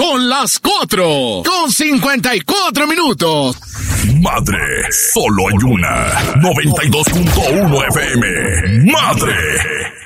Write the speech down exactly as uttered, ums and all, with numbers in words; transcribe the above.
Son las cuatro con cincuenta y cuatro minutos. Madre, solo hay una. noventa y dos punto uno F M. Madre.